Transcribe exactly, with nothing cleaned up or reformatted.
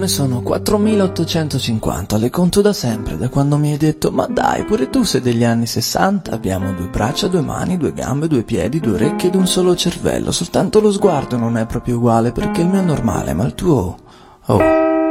ne sono quattromilaottocentocinquanta, le conto da sempre, da quando mi hai detto ma dai, pure tu sei degli anni sessanta, abbiamo due braccia, due mani, due gambe, due piedi, due orecchie ed un solo cervello, soltanto lo sguardo non è proprio uguale perché il mio è normale, ma il tuo... oh...